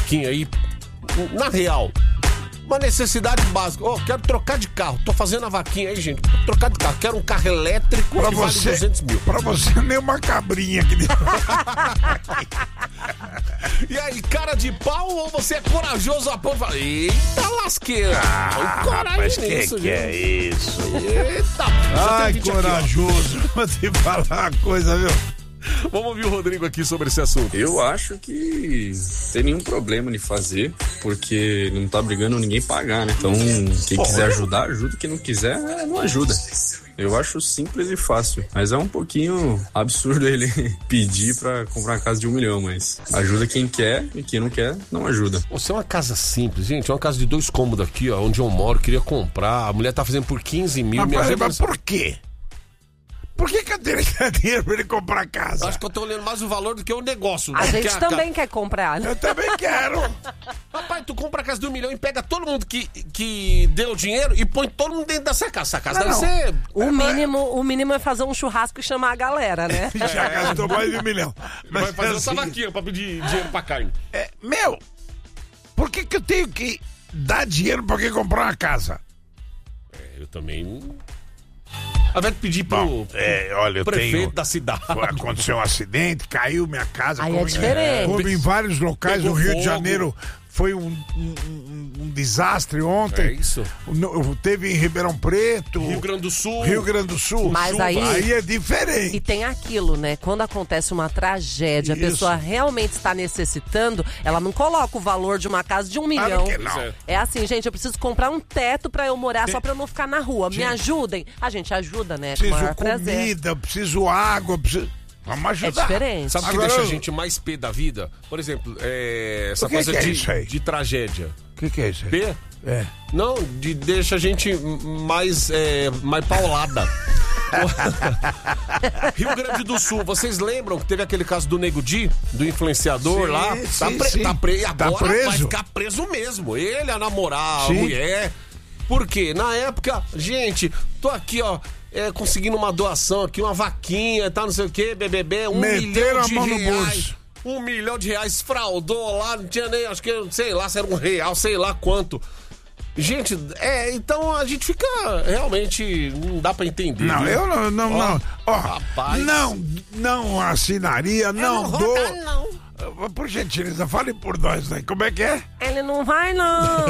vaquinha aí, na real, uma necessidade básica. Quero trocar de carro. Tô fazendo a vaquinha aí, gente. Trocar de carro. Quero um carro elétrico pra que você, vale 200 mil. Pra você, nem uma cabrinha que... E aí, cara de pau ou você é corajoso a ponto de falar, eita lasqueira. Coragem nisso, que é isso? Eita. Ai, corajoso. Vou te falar uma coisa, viu? Vamos ouvir o Rodrigo aqui sobre esse assunto. Eu acho que não tem nenhum problema de fazer, porque não tá brigando ninguém pagar, né? Então, quem quiser ajudar, ajuda. Quem não quiser, não ajuda. Eu acho simples e fácil, mas é um pouquinho absurdo ele pedir pra comprar uma casa de 1 milhão, mas ajuda quem quer e quem não quer, não ajuda. Você é uma casa simples, gente, é uma casa de 2 cômodos aqui, ó, onde eu moro, queria comprar, a mulher tá fazendo por 15 mil. Mas por quê? Por que eu teria que dar dinheiro pra ele comprar casa? Acho que eu tô olhando mais o valor do que o negócio. A gente também quer comprar, né? Eu também quero. Rapaz, tu compra a casa de 1 milhão e pega todo mundo que deu dinheiro e põe todo mundo dentro dessa casa. Essa casa deve ser... O mínimo é fazer um churrasco e chamar a galera, né? Já gastou mais de 1 milhão. Mas vai fazer essa vaquinha pra pedir dinheiro pra carne. Por que eu tenho que dar dinheiro pra alguém comprar uma casa? Eu também... Vai pedir pro prefeito da cidade. Aconteceu um acidente, caiu minha casa. Aí é diferente. Como em vários locais do Rio de Janeiro foi um desastre ontem. É isso. Teve em Ribeirão Preto. Rio Grande do Sul. Mas aí é diferente. E tem aquilo, né? Quando acontece uma tragédia, a pessoa realmente está necessitando, ela não coloca o valor de uma casa de 1 milhão. Não. É assim, gente, eu preciso comprar um teto pra eu morar só pra eu não ficar na rua. Me ajudem? A gente ajuda, né? Preciso comida, preciso água, preciso... Vamos ajudar. É diferente. Sabe o que deixa a gente mais pé da vida? Por exemplo, essa coisa de tragédia. O que é isso aí? P? Não, deixa a gente mais paulada. Rio Grande do Sul, vocês lembram que teve aquele caso do Nego Di, do influenciador lá? Tá preso. Vai ficar preso mesmo. Ele, a namorada, a mulher. Por quê? Na época, gente, tô aqui, ó. Conseguindo uma doação aqui, uma vaquinha e tal, não sei o que, BBB, Meteram milhão de a mão no bolso. R$1 milhão, fraudou lá, não tinha nem, acho que, sei lá, se era R$1, sei lá quanto. Gente, então a gente fica, realmente, não dá pra entender. Não, viu? eu não. Ó, rapaz. Não assinaria, não dou. Não. Por gentileza, fale por nós, né? Como é que é? Ele não vai, não.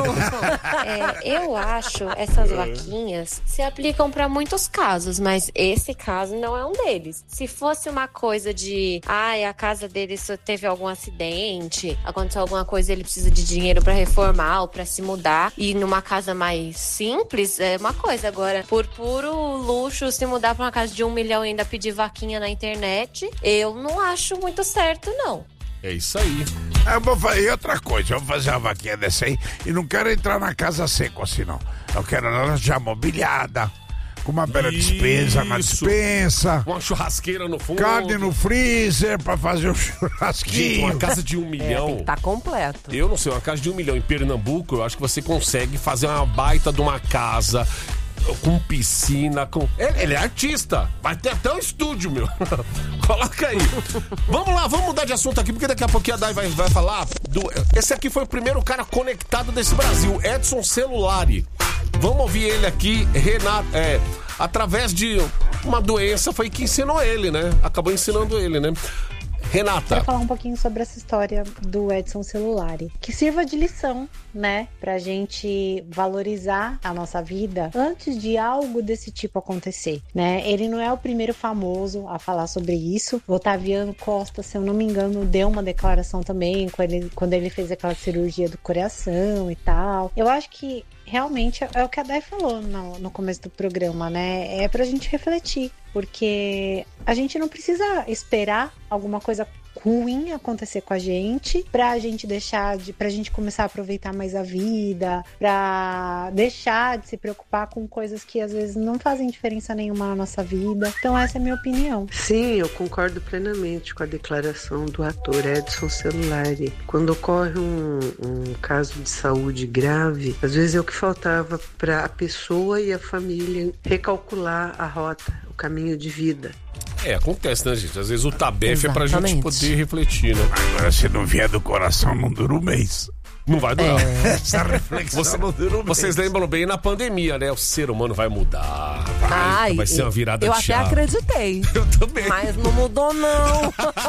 Eu acho essas vaquinhas se aplicam para muitos casos, mas esse caso não é um deles. Se fosse uma coisa de, a casa dele teve algum acidente, aconteceu alguma coisa, ele precisa de dinheiro para reformar ou para se mudar, e numa casa mais simples, é uma coisa. Agora, por puro luxo, se mudar para uma casa de 1 milhão e ainda pedir vaquinha na internet, eu não acho muito certo, não. É isso aí. Eu vou fazer outra coisa, eu vou fazer uma vaquinha dessa aí e não quero entrar na casa seco assim, não. Eu quero ela já mobiliada, com uma bela despesa na dispensa. Uma churrasqueira no fundo. Carne no freezer pra fazer um churrasquinho. Gente, uma casa de 1 milhão. Tem que estar completo. Eu não sei, uma casa de 1 milhão em Pernambuco, eu acho que você consegue fazer uma baita de uma casa com piscina, com... Ele é artista, vai ter até um estúdio, meu. Coloca aí. Vamos lá, vamos mudar de assunto aqui, porque daqui a pouquinho a Dai vai falar Esse aqui foi o primeiro cara conectado desse Brasil, Edson Celulari. Vamos ouvir ele aqui, Renato, através de uma doença, foi que ensinou ele, né? Acabou ensinando ele, né? Renata. Quero falar um pouquinho sobre essa história do Edson Celulari. Que sirva de lição, né? Pra gente valorizar a nossa vida antes de algo desse tipo acontecer, né? Ele não é o primeiro famoso a falar sobre isso. O Otaviano Costa, se eu não me engano, deu uma declaração também quando ele fez aquela cirurgia do coração e tal. Eu acho que realmente é o que a Dai falou no começo do programa, né? É pra gente refletir, porque a gente não precisa esperar alguma coisa ruim acontecer com a gente pra gente começar a aproveitar mais a vida, pra deixar de se preocupar com coisas que às vezes não fazem diferença nenhuma na nossa vida. Então essa é a minha opinião. Sim, eu concordo plenamente com a declaração do ator Edson Celulari. Quando ocorre um caso de saúde grave, às vezes é o que faltava para a pessoa e a família recalcular a rota, o caminho de vida. Acontece, né, gente? Às vezes o tabef é pra gente poder refletir, né? Agora, se não vier do coração, não dura um mês. Não vai durar. Essa reflexão não dura um mês. Vocês lembram bem na pandemia, né? O ser humano vai mudar. Vai ser uma virada de chave. Eu até acreditei. Eu também. Mas não mudou, não.